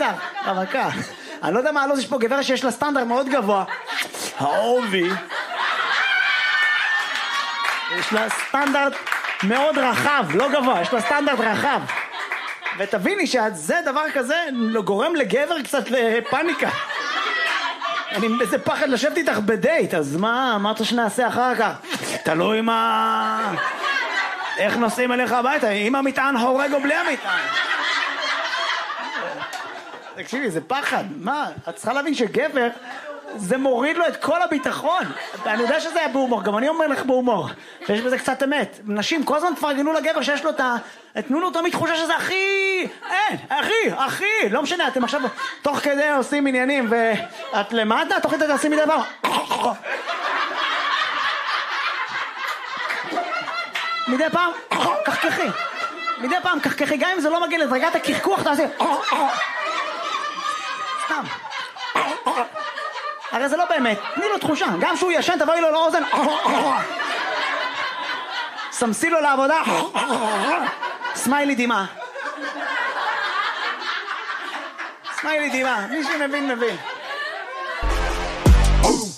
בטח, רווקה. אני לא יודע מה הלו"ז, יש פה גברת שיש לה סטנדרט מאוד גבוה. האובי. יש לה סטנדרט מאוד רחב, לא גבוה, יש לה סטנדרט רחב. ותביני שזה דבר כזה גורם לגבר קצת לפאניקה. אני איזה פחד לשבת איתך בדייט, אז מה אתה שנעשה אחר כך? תלוי מה... איך נוסעים אליך הביתה, אם המטען הורג או בלי המטען. תקשיבי, זה פחד. מה? את צריכה להבין שגבר, זה מוריד לו את כל הביטחון. אני יודע שזה היה בהומור, גם אני אומר לך בהומור. ויש בזה קצת אמת. נשים כל הזמן תפרגנו לגבר שיש לו תנו לו תמיד תחושה שזה הכי... אין, הכי. לא משנה, אתם עכשיו תוך כדי עושים עניינים, ואת למטה, תוך כדי תעשי מדי דבר. מדי פעם, קחקחי. מדי פעם, קחקחי. גם אם זה לא מגיע לדרגת הקרקוח, תעשי... סתם. הרי זה לא באמת, תני לו תחושה, גם שהוא ישן תבואי לו לאוזן, סמסי לו לעבודה, סמיילי דימה. סמיילי דימה, מי שמבין מבין.